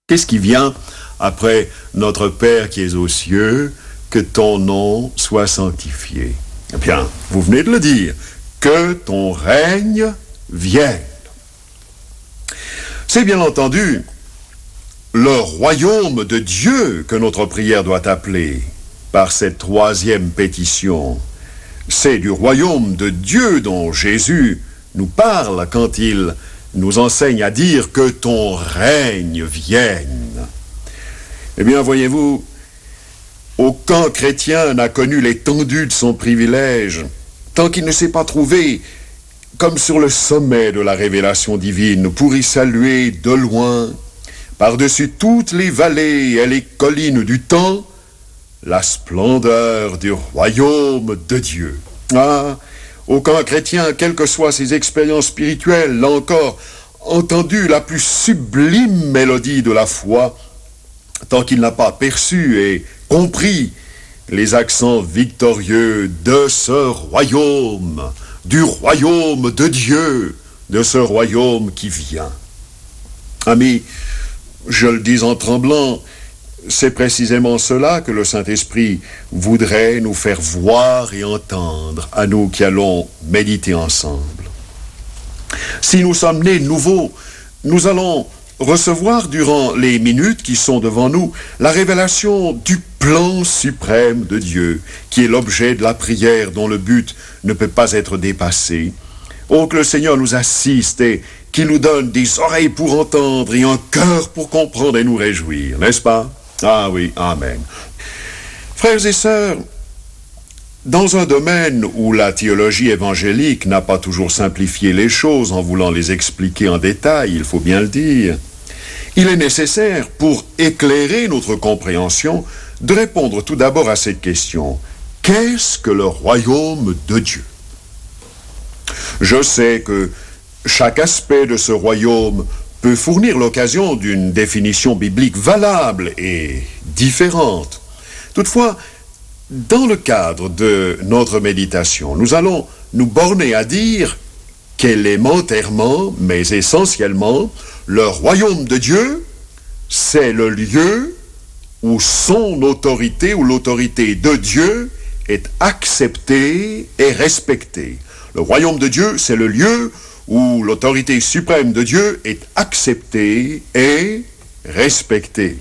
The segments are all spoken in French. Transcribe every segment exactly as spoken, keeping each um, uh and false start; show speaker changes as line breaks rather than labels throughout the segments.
Qu'est-ce qui vient après notre Père qui est aux cieux? Que ton nom soit sanctifié. Eh bien, vous venez de le dire, que ton règne vienne. C'est bien entendu le royaume de Dieu que notre prière doit appeler par cette troisième pétition. C'est du royaume de Dieu dont Jésus nous parle quand il nous enseigne à dire que ton règne vienne. Eh bien, voyez-vous, aucun chrétien n'a connu l'étendue de son privilège tant qu'il ne s'est pas trouvé comme sur le sommet de la révélation divine pour y saluer de loin, par-dessus toutes les vallées et les collines du temps, la splendeur du royaume de Dieu. Ah, aucun chrétien, quelles que soient ses expériences spirituelles, l'a encore entendu la plus sublime mélodie de la foi, tant qu'il n'a pas perçu et compris les accents victorieux de ce royaume, du royaume de Dieu, de ce royaume qui vient. Amis, je le dis en tremblant, c'est précisément cela que le Saint-Esprit voudrait nous faire voir et entendre, à nous qui allons méditer ensemble. Si nous sommes nés nouveaux, nous allons recevoir durant les minutes qui sont devant nous la révélation du plan suprême de Dieu, qui est l'objet de la prière dont le but ne peut pas être dépassé. Oh, que le Seigneur nous assiste et qu'il nous donne des oreilles pour entendre et un cœur pour comprendre et nous réjouir, n'est-ce pas? Ah oui, amen. Frères et sœurs, dans un domaine où la théologie évangélique n'a pas toujours simplifié les choses en voulant les expliquer en détail, il faut bien le dire, il est nécessaire, pour éclairer notre compréhension, de répondre tout d'abord à cette question. Qu'est-ce que le royaume de Dieu? Je sais que chaque aspect de ce royaume peut fournir l'occasion d'une définition biblique valable et différente. Toutefois, dans le cadre de notre méditation, nous allons nous borner à dire qu'élémentairement, mais essentiellement, le royaume de Dieu, c'est le lieu où son autorité, où l'autorité de Dieu est acceptée et respectée. Le royaume de Dieu, c'est le lieu où l'autorité suprême de Dieu est acceptée et respectée.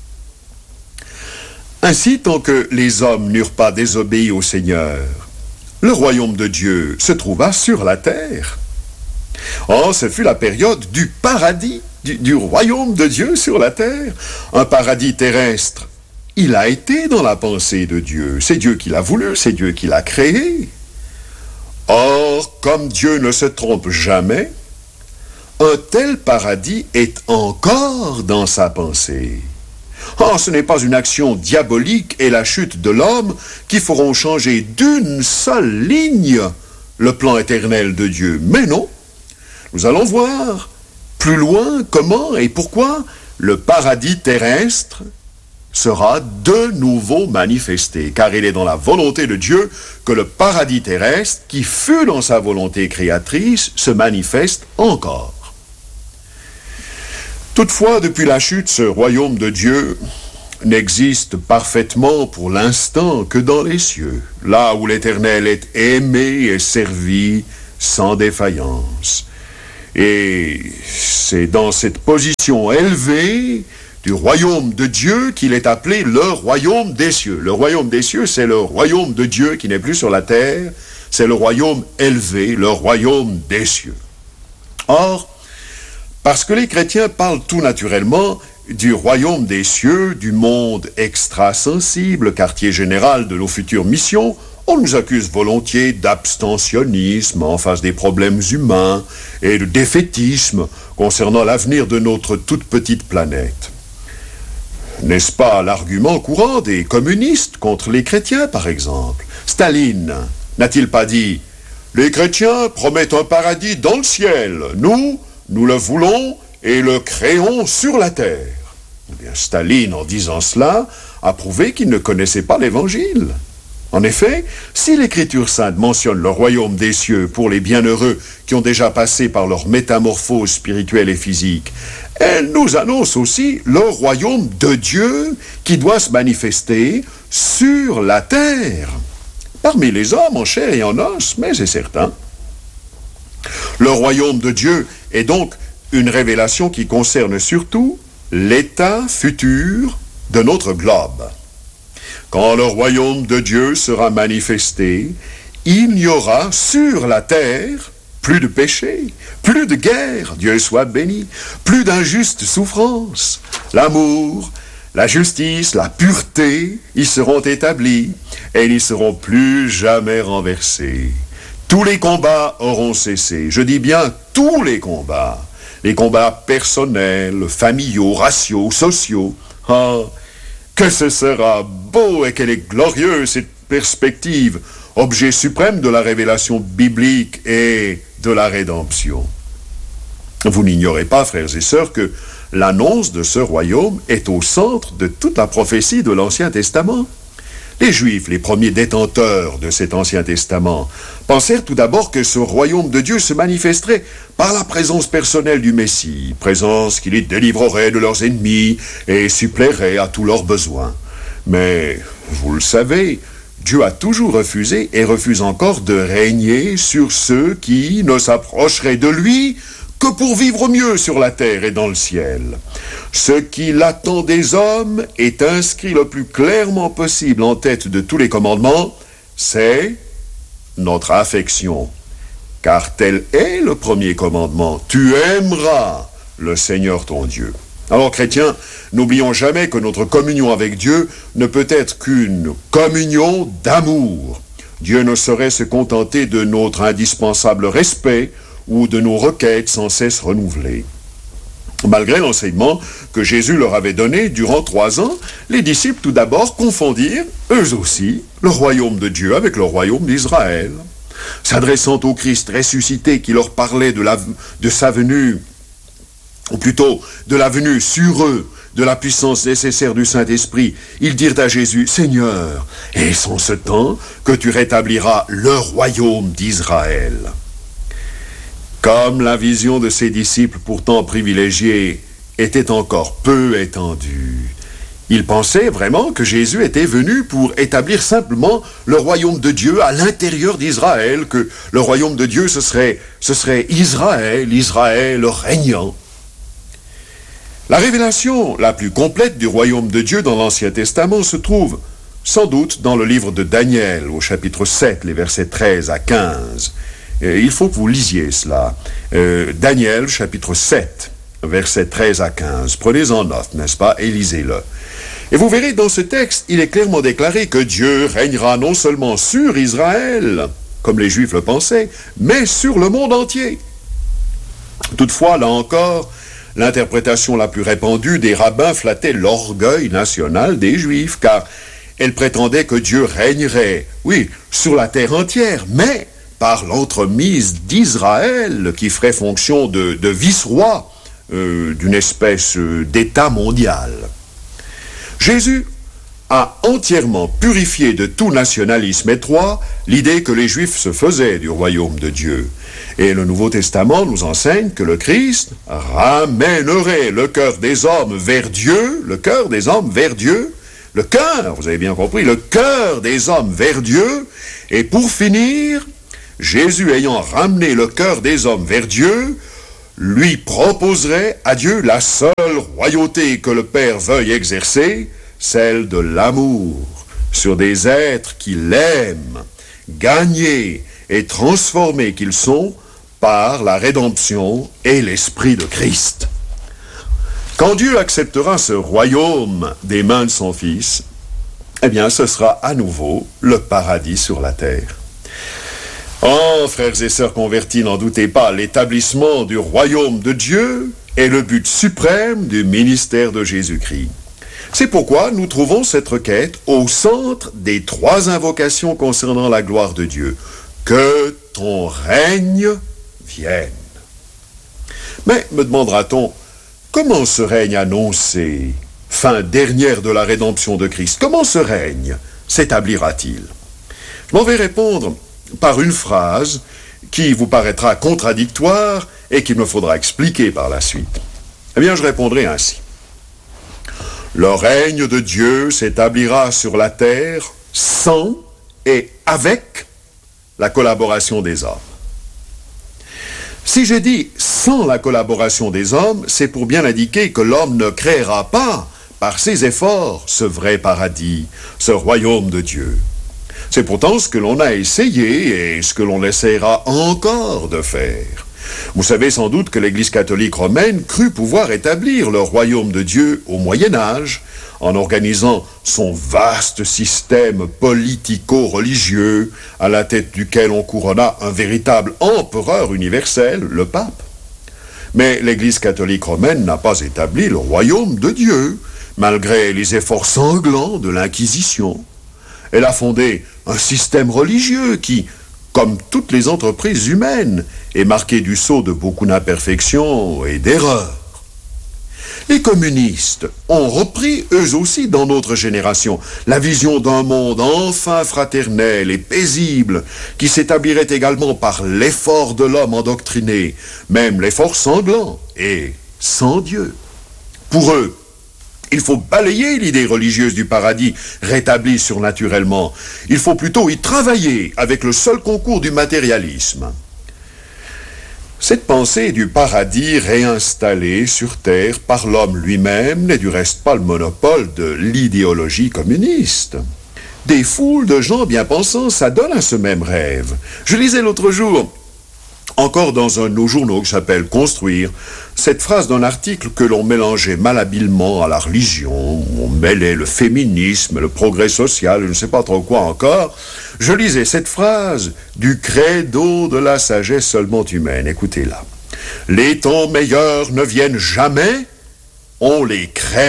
Ainsi, tant que les hommes n'eurent pas désobéi au Seigneur, le royaume de Dieu se trouva sur la terre. Oh, ce fut la période du paradis, du, du royaume de Dieu sur la terre. Un paradis terrestre. Il a été dans la pensée de Dieu. C'est Dieu qui l'a voulu, c'est Dieu qui l'a créé. Or, comme Dieu ne se trompe jamais, un tel paradis est encore dans sa pensée. Oh, ce n'est pas une action diabolique et la chute de l'homme qui feront changer d'une seule ligne le plan éternel de Dieu. Mais non, nous allons voir plus loin comment et pourquoi le paradis terrestre sera de nouveau manifesté, car il est dans la volonté de Dieu que le paradis terrestre, qui fut dans sa volonté créatrice, se manifeste encore. Toutefois, depuis la chute, ce royaume de Dieu n'existe parfaitement pour l'instant que dans les cieux, là où l'Éternel est aimé et servi sans défaillance. Et c'est dans cette position élevée du royaume de Dieu qu'il est appelé le royaume des cieux. Le royaume des cieux, c'est le royaume de Dieu qui n'est plus sur la terre, c'est le royaume élevé, le royaume des cieux. Or, parce que les chrétiens parlent tout naturellement du royaume des cieux, du monde extrasensible, quartier général de nos futures missions, on nous accuse volontiers d'abstentionnisme en face des problèmes humains et de défaitisme concernant l'avenir de notre toute petite planète. N'est-ce pas l'argument courant des communistes contre les chrétiens, par exemple? Staline n'a-t-il pas dit « Les chrétiens promettent un paradis dans le ciel, nous, nous le voulons et le créons sur la terre ». Eh bien, Staline, en disant cela, a prouvé qu'il ne connaissait pas l'Évangile. En effet, si l'Écriture sainte mentionne le royaume des cieux pour les bienheureux qui ont déjà passé par leur métamorphose spirituelle et physique, elle nous annonce aussi le royaume de Dieu qui doit se manifester sur la terre, parmi les hommes en chair et en os, mais c'est certain. Le royaume de Dieu est donc une révélation qui concerne surtout l'état futur de notre globe. Quand le royaume de Dieu sera manifesté, il n'y aura sur la terre plus de péché, plus de guerre, Dieu soit béni, plus d'injustes souffrances. L'amour, la justice, la pureté y seront établis et ils n'y seront plus jamais renversés. Tous les combats auront cessé. Je dis bien tous les combats. Les combats personnels, familiaux, raciaux, sociaux. Ah, que ce sera beau et quelle est glorieuse cette perspective, objet suprême de la révélation biblique et de la rédemption. Vous n'ignorez pas, frères et sœurs, que l'annonce de ce royaume est au centre de toute la prophétie de l'Ancien Testament. Les Juifs, les premiers détenteurs de cet Ancien Testament, pensèrent tout d'abord que ce royaume de Dieu se manifesterait par la présence personnelle du Messie, présence qui les délivrerait de leurs ennemis et suppléerait à tous leurs besoins. Mais, vous le savez, Dieu a toujours refusé et refuse encore de régner sur ceux qui ne s'approcheraient de lui que pour vivre mieux sur la terre et dans le ciel. Ce qu'il attend des hommes est inscrit le plus clairement possible en tête de tous les commandements, c'est notre affection. Car tel est le premier commandement, tu aimeras le Seigneur ton Dieu. Alors chrétiens, n'oublions jamais que notre communion avec Dieu ne peut être qu'une communion d'amour. Dieu ne saurait se contenter de notre indispensable respect ou de nos requêtes sans cesse renouvelées. Malgré l'enseignement que Jésus leur avait donné durant trois ans, les disciples tout d'abord confondirent, eux aussi, le royaume de Dieu avec le royaume d'Israël. S'adressant au Christ ressuscité qui leur parlait de, la, de sa venue, ou plutôt de la venue sur eux, de la puissance nécessaire du Saint-Esprit, ils dirent à Jésus, « Seigneur, est-ce en ce temps que tu rétabliras le royaume d'Israël ?» Comme la vision de ses disciples pourtant privilégiés était encore peu étendue, ils pensaient vraiment que Jésus était venu pour établir simplement le royaume de Dieu à l'intérieur d'Israël, que le royaume de Dieu ce serait, ce serait Israël, Israël régnant. La révélation la plus complète du royaume de Dieu dans l'Ancien Testament se trouve sans doute dans le livre de Daniel, au chapitre sept, les versets treize à quinze. Et il faut que vous lisiez cela. Euh, Daniel, chapitre sept, versets treize à quinze. Prenez-en note, n'est-ce pas, et lisez-le. Et vous verrez, dans ce texte, il est clairement déclaré que Dieu régnera non seulement sur Israël, comme les Juifs le pensaient, mais sur le monde entier. Toutefois, là encore, l'interprétation la plus répandue des rabbins flattait l'orgueil national des Juifs, car elle prétendait que Dieu régnerait, oui, sur la terre entière, mais par l'entremise d'Israël, qui ferait fonction de, de vice-roi euh, d'une espèce d'État mondial. Jésus a entièrement purifié de tout nationalisme étroit l'idée que les Juifs se faisaient du royaume de Dieu. Et le Nouveau Testament nous enseigne que le Christ ramènerait le cœur des hommes vers Dieu, le cœur des hommes vers Dieu, le cœur, vous avez bien compris, le cœur des hommes vers Dieu, et pour finir, Jésus ayant ramené le cœur des hommes vers Dieu, lui proposerait à Dieu la seule royauté que le Père veuille exercer, celle de l'amour, sur des êtres qu'il aime, gagnés et transformés qu'ils sont par la rédemption et l'Esprit de Christ. Quand Dieu acceptera ce royaume des mains de son Fils, eh bien, ce sera à nouveau le paradis sur la terre. Oh, frères et sœurs convertis, n'en doutez pas, l'établissement du royaume de Dieu est le but suprême du ministère de Jésus-Christ. C'est pourquoi nous trouvons cette requête au centre des trois invocations concernant la gloire de Dieu. Que ton règne vienne. Mais, me demandera-t-on, comment ce règne annoncé, fin dernière de la rédemption de Christ, comment ce règne s'établira-t-il? Je m'en vais répondre par une phrase qui vous paraîtra contradictoire et qu'il me faudra expliquer par la suite. Eh bien, je répondrai ainsi. Le règne de Dieu s'établira sur la terre sans et avec la collaboration des hommes. Si j'ai dit sans la collaboration des hommes, c'est pour bien indiquer que l'homme ne créera pas, par ses efforts, ce vrai paradis, ce royaume de Dieu. C'est pourtant ce que l'on a essayé et ce que l'on essaiera encore de faire. Vous savez sans doute que l'Église catholique romaine crut pouvoir établir le royaume de Dieu au Moyen-Âge en organisant son vaste système politico-religieux à la tête duquel on couronna un véritable empereur universel, le pape. Mais l'Église catholique romaine n'a pas établi le royaume de Dieu, malgré les efforts sanglants de l'Inquisition. Elle a fondé un système religieux qui, comme toutes les entreprises humaines, est marqué du sceau de beaucoup d'imperfections et d'erreurs. Les communistes ont repris, eux aussi, dans notre génération, la vision d'un monde enfin fraternel et paisible, qui s'établirait également par l'effort de l'homme endoctriné, même l'effort sanglant et sans Dieu. Pour eux, il faut balayer l'idée religieuse du paradis rétablie surnaturellement. Il faut plutôt y travailler avec le seul concours du matérialisme. Cette pensée du paradis réinstallé sur terre par l'homme lui-même n'est du reste pas le monopole de l'idéologie communiste. Des foules de gens bien pensants s'adonnent à ce même rêve. Je lisais l'autre jour, encore dans un de nos journaux qui s'appelle « Construire », cette phrase d'un article que l'on mélangeait malhabilement à la religion, où on mêlait le féminisme, le progrès social, je ne sais pas trop quoi encore. Je lisais cette phrase du credo de la sagesse seulement humaine. Écoutez-la. « Les temps meilleurs ne viennent jamais, on les crée. »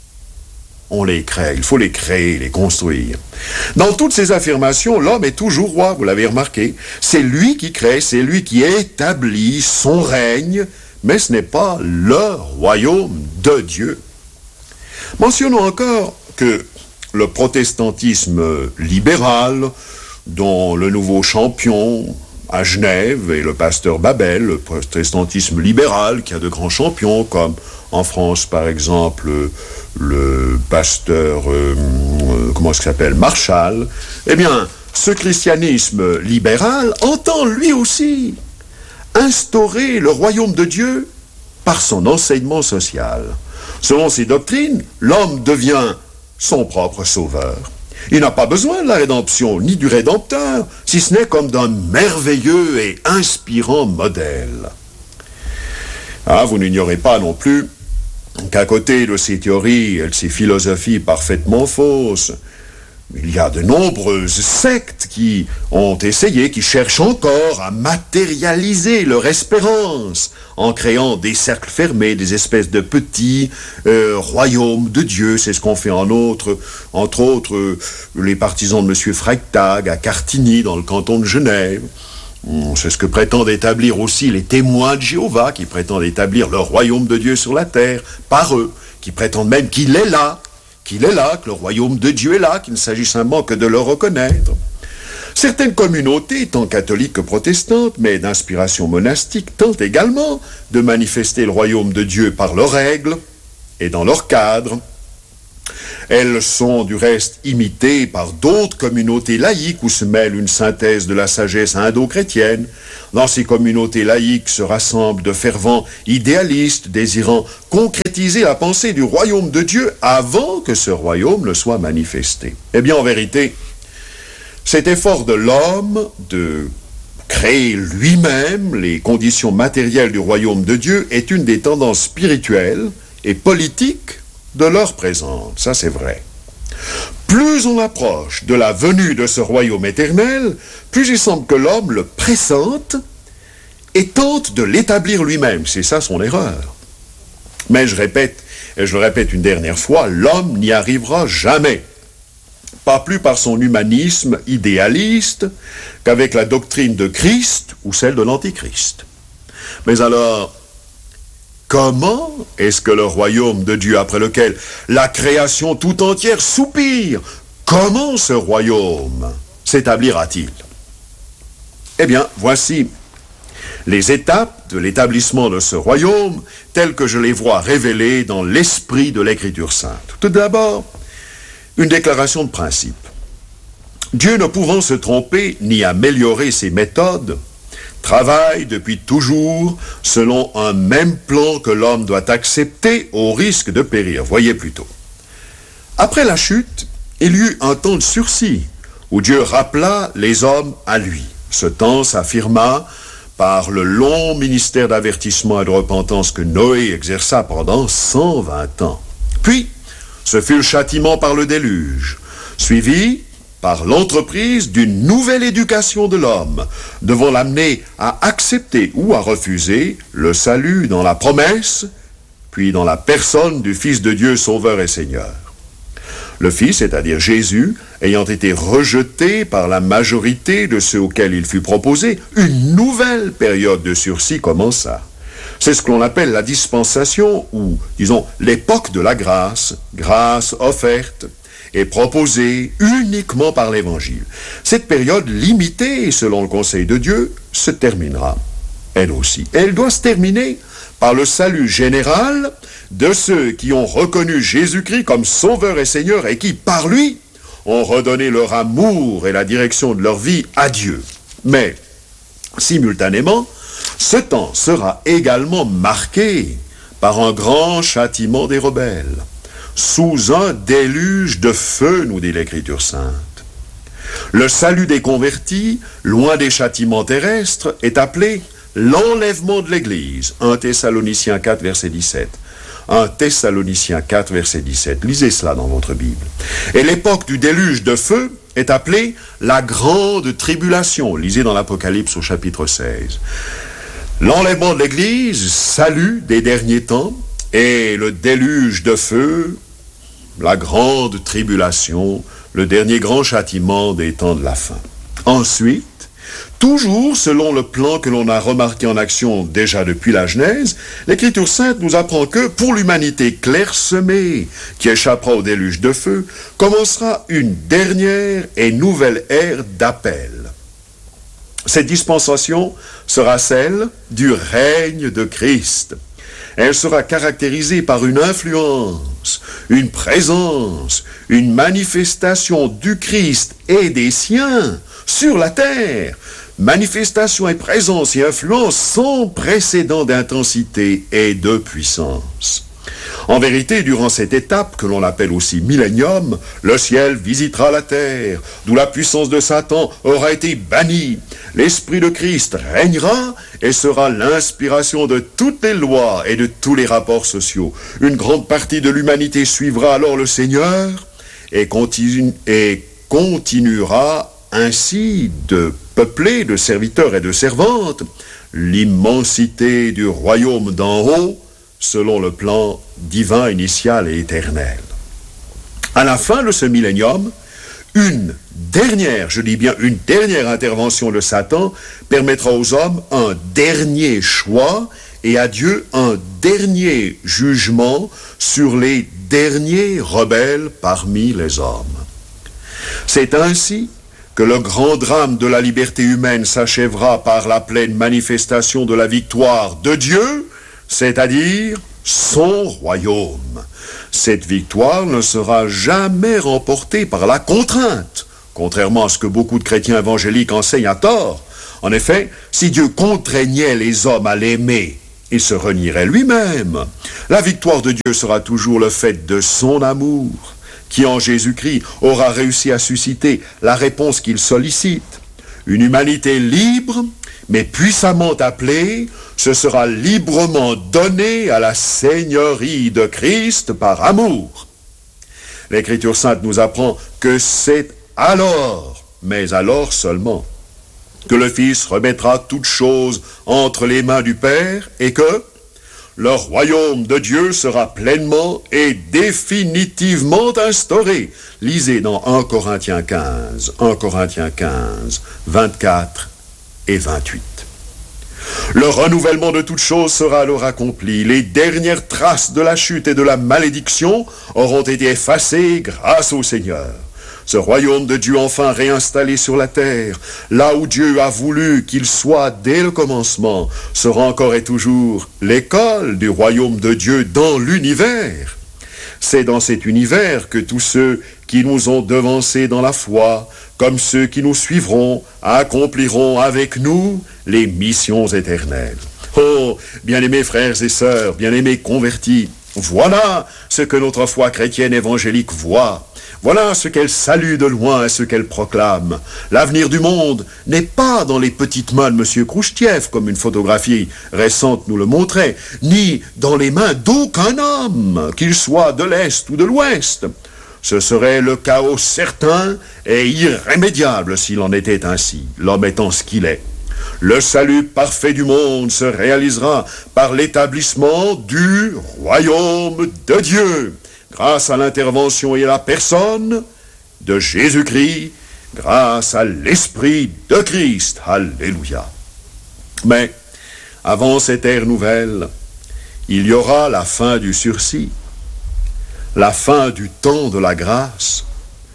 On les crée, il faut les créer, les construire. Dans toutes ces affirmations, l'homme est toujours roi, vous l'avez remarqué. C'est lui qui crée, c'est lui qui établit son règne, mais ce n'est pas le royaume de Dieu. Mentionnons encore que le protestantisme libéral, dont le nouveau champion à Genève est le pasteur Babel, le protestantisme libéral qui a de grands champions, comme en France par exemple le pasteur, euh, comment est-ce qu'il s'appelle, Marshall, eh bien, ce christianisme libéral entend lui aussi instaurer le royaume de Dieu par son enseignement social. Selon ses doctrines, l'homme devient son propre sauveur. Il n'a pas besoin de la rédemption, ni du Rédempteur, si ce n'est comme d'un merveilleux et inspirant modèle. Ah, vous n'ignorez pas non plus qu'à côté de ces théories et de ces philosophies parfaitement fausses, il y a de nombreuses sectes qui ont essayé, qui cherchent encore à matérialiser leur espérance en créant des cercles fermés, des espèces de petits euh, royaumes de Dieu. C'est ce qu'ont fait en autre, entre autres euh, les partisans de M. Freytag à Cartigny, dans le canton de Genève. C'est ce que prétendent établir aussi les témoins de Jéhovah, qui prétendent établir le royaume de Dieu sur la terre, par eux, qui prétendent même qu'il est là, qu'il est là, que le royaume de Dieu est là, qu'il ne s'agit simplement que de le reconnaître. Certaines communautés, tant catholiques que protestantes, mais d'inspiration monastique, tentent également de manifester le royaume de Dieu par leurs règles et dans leur cadre. Elles sont du reste imitées par d'autres communautés laïques où se mêle une synthèse de la sagesse indo-chrétienne. Dans ces communautés laïques se rassemblent de fervents idéalistes désirant concrétiser la pensée du royaume de Dieu avant que ce royaume ne soit manifesté. Eh bien, en vérité, cet effort de l'homme de créer lui-même les conditions matérielles du royaume de Dieu est une des tendances spirituelles et politiques de l'heure présente, ça c'est vrai. Plus on approche de la venue de ce royaume éternel, plus il semble que l'homme le pressente et tente de l'établir lui-même. C'est ça son erreur. Mais je répète, et je le répète une dernière fois, l'homme n'y arrivera jamais. Pas plus par son humanisme idéaliste qu'avec la doctrine de Christ ou celle de l'Antichrist. Mais alors, comment est-ce que le royaume de Dieu, après lequel la création tout entière soupire, comment ce royaume s'établira-t-il? Eh bien, voici les étapes de l'établissement de ce royaume telles que je les vois révélées dans l'esprit de l'Écriture sainte. Tout d'abord, une déclaration de principe. Dieu, ne pouvant se tromper ni améliorer ses méthodes, travaille depuis toujours selon un même plan que l'homme doit accepter au risque de périr. Voyez plutôt. Après la chute, il y eut un temps de sursis où Dieu rappela les hommes à lui. Ce temps s'affirma par le long ministère d'avertissement et de repentance que Noé exerça pendant cent vingt ans. Puis, ce fut le châtiment par le déluge, suivi par l'entreprise d'une nouvelle éducation de l'homme, devant l'amener à accepter ou à refuser le salut dans la promesse, puis dans la personne du Fils de Dieu, Sauveur et Seigneur. Le Fils, c'est-à-dire Jésus, ayant été rejeté par la majorité de ceux auxquels il fut proposé, une nouvelle période de sursis commença. C'est ce que l'on appelle la dispensation, ou, disons, l'époque de la grâce, grâce offerte et proposée uniquement par l'Évangile. Cette période limitée, selon le conseil de Dieu, se terminera, elle aussi. Elle doit se terminer par le salut général de ceux qui ont reconnu Jésus-Christ comme Sauveur et Seigneur et qui, par lui, ont redonné leur amour et la direction de leur vie à Dieu. Mais, simultanément, ce temps sera également marqué par un grand châtiment des rebelles, sous un déluge de feu, nous dit l'Écriture sainte. Le salut des convertis, loin des châtiments terrestres, est appelé l'enlèvement de l'Église. un Thessaloniciens quatre, verset dix-sept. un Thessaloniciens quatre, verset dix-sept. Lisez cela dans votre Bible. Et l'époque du déluge de feu est appelée la grande tribulation. Lisez dans l'Apocalypse au chapitre seize. L'enlèvement de l'Église, salut des derniers temps, et le déluge de feu, la grande tribulation, le dernier grand châtiment des temps de la fin. Ensuite, toujours selon le plan que l'on a remarqué en action déjà depuis la Genèse, l'Écriture sainte nous apprend que pour l'humanité clairsemée qui échappera au déluge de feu, commencera une dernière et nouvelle ère d'appel. Cette dispensation sera celle du règne de Christ. Elle sera caractérisée par une influence, une présence, une manifestation du Christ et des siens sur la terre. Manifestation et présence et influence sans précédent d'intensité et de puissance. En vérité, durant cette étape, que l'on appelle aussi millénium, le ciel visitera la terre, d'où la puissance de Satan aura été bannie. L'Esprit de Christ régnera et sera l'inspiration de toutes les lois et de tous les rapports sociaux. Une grande partie de l'humanité suivra alors le Seigneur et, continue, et continuera ainsi de peupler de serviteurs et de servantes l'immensité du royaume d'en haut, selon le plan divin, initial et éternel. À la fin de ce millénium, une dernière, je dis bien une dernière intervention de Satan permettra aux hommes un dernier choix et à Dieu un dernier jugement sur les derniers rebelles parmi les hommes. C'est ainsi que le grand drame de la liberté humaine s'achèvera par la pleine manifestation de la victoire de Dieu, c'est-à-dire son royaume. Cette victoire ne sera jamais remportée par la contrainte, contrairement à ce que beaucoup de chrétiens évangéliques enseignent à tort. En effet, si Dieu contraignait les hommes à l'aimer, il se renierait lui-même. La victoire de Dieu sera toujours le fait de son amour, qui en Jésus-Christ aura réussi à susciter la réponse qu'il sollicite. Une humanité libre, mais puissamment appelée, se sera librement donnée à la seigneurie de Christ par amour. L'Écriture sainte nous apprend que c'est alors, mais alors seulement, que le Fils remettra toutes choses entre les mains du Père et que le royaume de Dieu sera pleinement et définitivement instauré. Lisez dans un Corinthiens quinze, un Corinthiens quinze, vingt-quatre et vingt-huit. Le renouvellement de toutes choses sera alors accompli. Les dernières traces de la chute et de la malédiction auront été effacées grâce au Seigneur. ce royaume de Dieu enfin réinstallé sur la terre, là où Dieu a voulu qu'il soit dès le commencement, sera encore et toujours l'école du royaume de Dieu dans l'univers. C'est dans cet univers que tous ceux qui nous ont devancés dans la foi, comme ceux qui nous suivront, accompliront avec nous les missions éternelles. Oh, bien-aimés frères et sœurs, bien-aimés convertis, voilà ce que notre foi chrétienne évangélique voit. Voilà ce qu'elle salue de loin et ce qu'elle proclame. L'avenir du monde n'est pas dans les petites mains de M. Khrouchtchev, comme une photographie récente nous le montrait, ni dans les mains d'aucun homme, qu'il soit de l'Est ou de l'Ouest. Ce serait le chaos certain et irrémédiable s'il en était ainsi, l'homme étant ce qu'il est. Le salut parfait du monde se réalisera par l'établissement du royaume de Dieu, grâce à l'intervention et à la personne de Jésus-Christ, grâce à l'Esprit de Christ. Alléluia. Mais, avant cette ère nouvelle, il y aura la fin du sursis, la fin du temps de la grâce.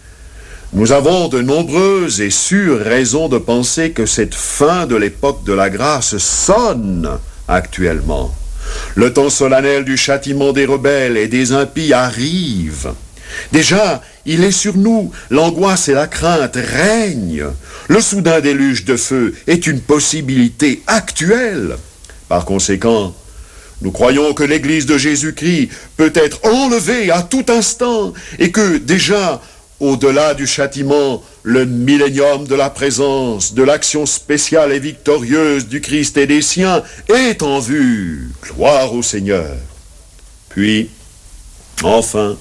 Nous avons de nombreuses et sûres raisons de penser que cette fin de l'époque de la grâce sonne actuellement. Le temps solennel du châtiment des rebelles et des impies arrive. Déjà, il est sur nous, l'angoisse et la crainte règnent. Le soudain déluge de feu est une possibilité actuelle. Par conséquent, nous croyons que l'Église de Jésus-Christ peut être enlevée à tout instant et que déjà, au-delà du châtiment, le millénium de la présence, de l'action spéciale et victorieuse du Christ et des siens est en vue. Gloire au Seigneur. Puis, enfin,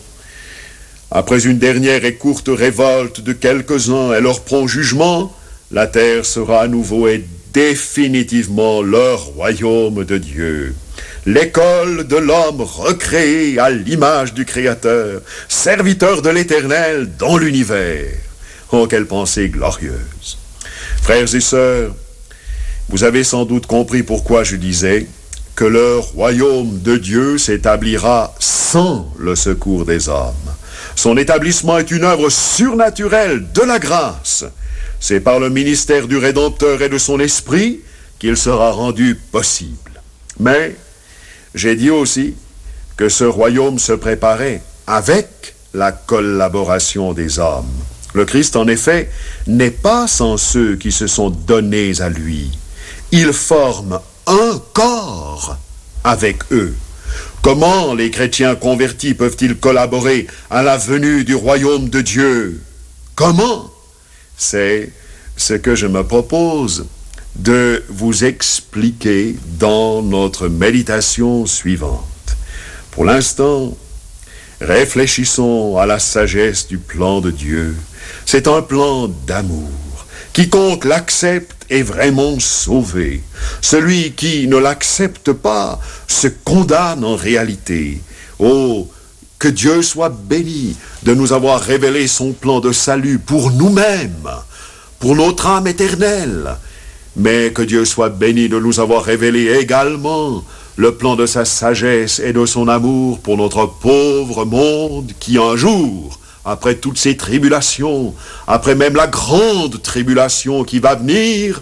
après une dernière et courte révolte de quelques-uns et leur prompt jugement, la terre sera à nouveau et définitivement le royaume de Dieu. L'école de l'homme recréé à l'image du Créateur, serviteur de l'Éternel dans l'univers. Oh, quelle pensée glorieuse! Frères et sœurs, vous avez sans doute compris pourquoi je disais que le royaume de Dieu s'établira sans le secours des hommes. Son établissement est une œuvre surnaturelle de la grâce. C'est par le ministère du Rédempteur et de son Esprit qu'il sera rendu possible. Mais j'ai dit aussi que ce royaume se préparait avec la collaboration des hommes. Le Christ, en effet, n'est pas sans ceux qui se sont donnés à lui. Il forme un corps avec eux. Comment les chrétiens convertis peuvent-ils collaborer à la venue du royaume de Dieu? Comment? C'est ce que je me propose de vous expliquer dans notre méditation suivante. Pour l'instant, réfléchissons à la sagesse du plan de Dieu. C'est un plan d'amour. Quiconque l'accepte est vraiment sauvé. Celui qui ne l'accepte pas se condamne en réalité. Oh, que Dieu soit béni de nous avoir révélé son plan de salut pour nous-mêmes, pour notre âme éternelle. Mais que Dieu soit béni de nous avoir révélé également le plan de sa sagesse et de son amour pour notre pauvre monde qui un jour, après toutes ces tribulations, après même la grande tribulation qui va venir,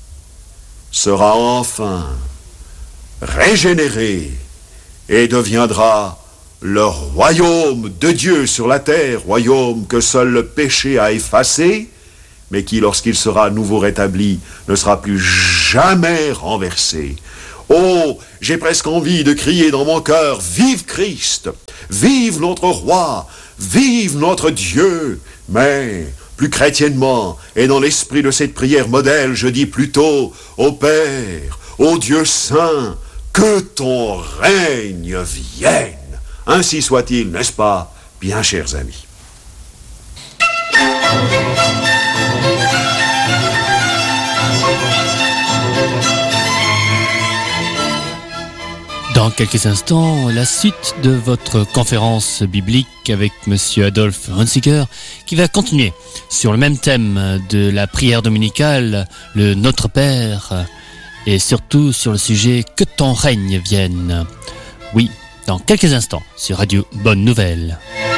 sera enfin régénéré et deviendra le royaume de Dieu sur la terre, royaume que seul le péché a effacé, mais qui, lorsqu'il sera à nouveau rétabli, ne sera plus jamais renversé. Oh, j'ai presque envie de crier dans mon cœur, vive Christ, vive notre roi, vive notre Dieu. Mais, plus chrétiennement, et dans l'esprit de cette prière modèle, je dis plutôt, ô Père, ô Dieu saint, que ton règne vienne. Ainsi soit-il, n'est-ce pas, bien chers amis?
Dans quelques instants, la suite de votre conférence biblique avec Monsieur Adolphe Hunziker, qui va continuer sur le même thème de la prière dominicale, le Notre Père, et surtout sur le sujet « Que ton règne vienne ». Oui, dans quelques instants sur Radio Bonne Nouvelle.